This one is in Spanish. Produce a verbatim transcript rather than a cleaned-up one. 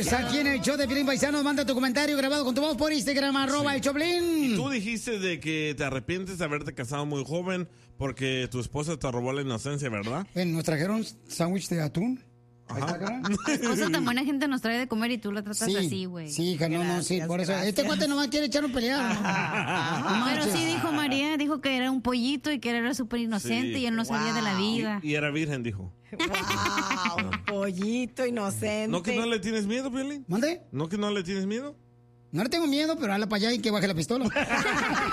Estamos aquí en el show de Piolín Paisanos. Manda tu comentario grabado con tu voz por Instagram, arroba Sí. el Choplin. Y tú dijiste de que te arrepientes de haberte casado muy joven porque tu esposa te robó la inocencia, ¿verdad? Eh, Nos trajeron sándwich de atún. Ahí está, cara. Esposa tan buena gente nos trae de comer y tú la tratas Sí, así, güey. sí, hija, no, no, sí, Gracias, por eso. gracias. Este cuate nomás quiere echar un pelear. ¿no? Pero sí dijo María, dijo que era un pollito y que era súper inocente Sí. y él no sabía de la vida. Y, y era virgen, dijo. Wow, pollito inocente. ¿No que no le tienes miedo, Piolín? ¿Mande? ¿No que no le tienes miedo? No le tengo miedo, pero hazla para allá y que baje la pistola.